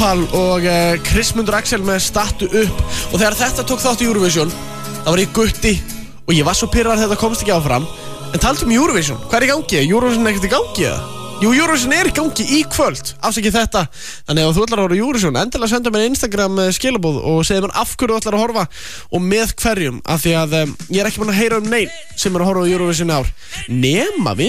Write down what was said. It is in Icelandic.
og Kristmundur Axel með Stattu upp. Og þegar þetta tók þátt í Eurovision, þá var ég gutti og ég var svo pirraður að þetta komst ekki áfram. En taldu Eurovision, hvað í gangi? Eurovision ekkert í gangi eða? Jú, Eurovision í gangi í kvöld, afsakið þetta. Þannig að þú ætlar að horfa Eurovision, endilega senda mér Instagram skilabóð og segja mér af hverju þú ætlar að horfa og með hverjum, af því að ég ekki búin að heyra neinn sem að horfa á Eurovision ár nema